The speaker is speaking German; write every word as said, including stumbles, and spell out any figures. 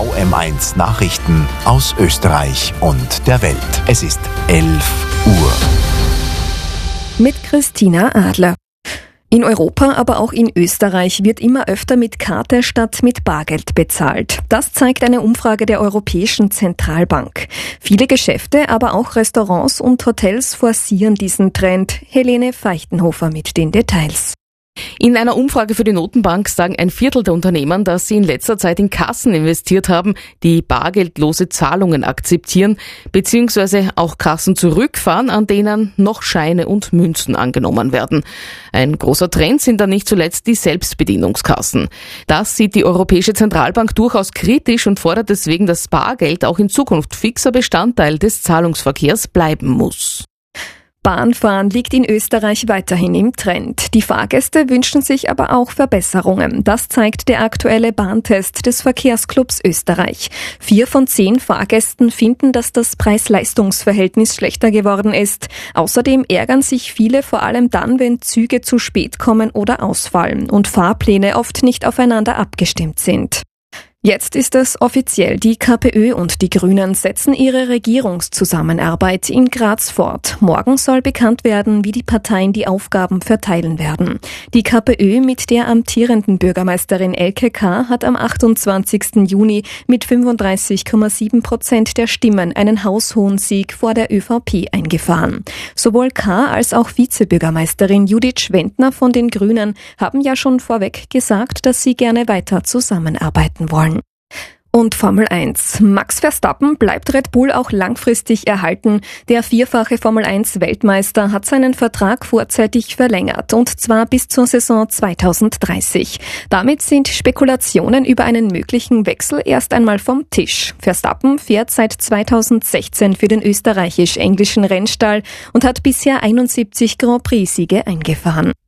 V M eins Nachrichten aus Österreich und der Welt. Es ist elf Uhr. Mit Christina Adler. In Europa, aber auch in Österreich wird immer öfter mit Karte statt mit Bargeld bezahlt. Das zeigt eine Umfrage der Europäischen Zentralbank. Viele Geschäfte, aber auch Restaurants und Hotels forcieren diesen Trend. Helene Feichtenhofer mit den Details. In einer Umfrage für die Notenbank sagen ein Viertel der Unternehmen, dass sie in letzter Zeit in Kassen investiert haben, die bargeldlose Zahlungen akzeptieren, beziehungsweise auch Kassen zurückfahren, an denen noch Scheine und Münzen angenommen werden. Ein großer Trend sind dann nicht zuletzt die Selbstbedienungskassen. Das sieht die Europäische Zentralbank durchaus kritisch und fordert deswegen, dass Bargeld auch in Zukunft fixer Bestandteil des Zahlungsverkehrs bleiben muss. Bahnfahren liegt in Österreich weiterhin im Trend. Die Fahrgäste wünschen sich aber auch Verbesserungen. Das zeigt der aktuelle Bahntest des Verkehrsclubs Österreich. Vier von zehn Fahrgästen finden, dass das Preis-Leistungs-Verhältnis schlechter geworden ist. Außerdem ärgern sich viele vor allem dann, wenn Züge zu spät kommen oder ausfallen und Fahrpläne oft nicht aufeinander abgestimmt sind. Jetzt ist es offiziell. Die KPÖ und die Grünen setzen ihre Regierungszusammenarbeit in Graz fort. Morgen soll bekannt werden, wie die Parteien die Aufgaben verteilen werden. Die KPÖ mit der amtierenden Bürgermeisterin Elke K. hat am achtundzwanzigsten Juni mit fünfunddreißig Komma sieben Prozent der Stimmen einen haushohen Sieg vor der ÖVP eingefahren. Sowohl K. als auch Vizebürgermeisterin Judith Schwendner von den Grünen haben ja schon vorweg gesagt, dass sie gerne weiter zusammenarbeiten wollen. Und Formel eins. Max Verstappen bleibt Red Bull auch langfristig erhalten. Der vierfache Formel eins Weltmeister hat seinen Vertrag vorzeitig verlängert, und zwar bis zur Saison zweitausenddreißig. Damit sind Spekulationen über einen möglichen Wechsel erst einmal vom Tisch. Verstappen fährt seit zweitausendsechzehn für den österreichisch-englischen Rennstall und hat bisher einundsiebzig Grand Prix-Siege eingefahren.